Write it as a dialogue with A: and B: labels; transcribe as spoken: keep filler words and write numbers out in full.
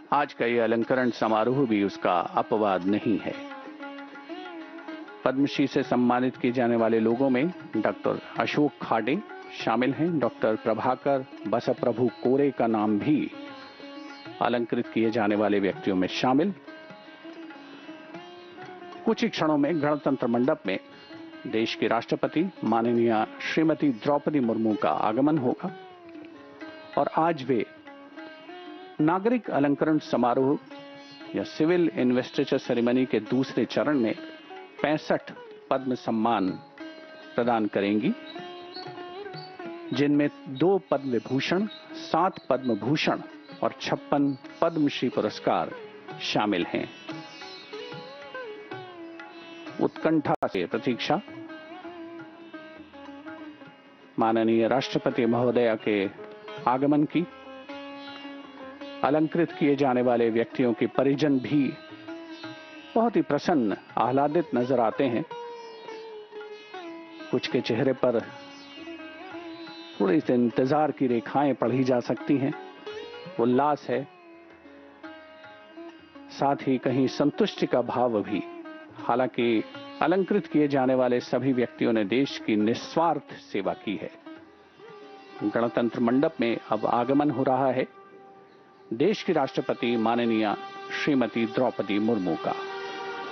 A: आज का ये अलंकरण समारोह भी उसका अपवाद नहीं है। पद्मश्री से सम्मानित किए जाने वाले लोगों में डॉक्टर अशोक खाडे शामिल हैं। डॉक्टर प्रभाकर बसप्रभु कोरे का नाम भी अलंकृत किए जाने वाले व्यक्तियों में शामिल। कुछ ही क्षणों में गणतंत्र मंडप में देश की राष्ट्रपति माननीय श्रीमती द्रौपदी मुर्मू का आगमन होगा और आज वे नागरिक अलंकरण समारोह या सिविल इन्वेस्टिचर सेरेमनी के दूसरे चरण में पैंसठ पद्म सम्मान प्रदान करेंगी, जिनमें दो पद्म विभूषण, सात पद्म भूषण और छप्पन पद्मश्री पुरस्कार शामिल हैं। उत्कंठा से प्रतीक्षा माननीय राष्ट्रपति महोदया के आगमन की। अलंकृत किए जाने वाले व्यक्तियों के परिजन भी बहुत ही प्रसन्न, आह्लादित नजर आते हैं। कुछ के चेहरे पर थोड़ी सी इंतजार की रेखाएं पढ़ी जा सकती हैं। उल्लास है, साथ ही कहीं संतुष्टि का भाव भी। हालांकि अलंकृत किए जाने वाले सभी व्यक्तियों ने देश की निस्वार्थ सेवा की है। गणतंत्र मंडप में अब आगमन हो रहा है देश की राष्ट्रपति माननीय श्रीमती द्रौपदी मुर्मू का।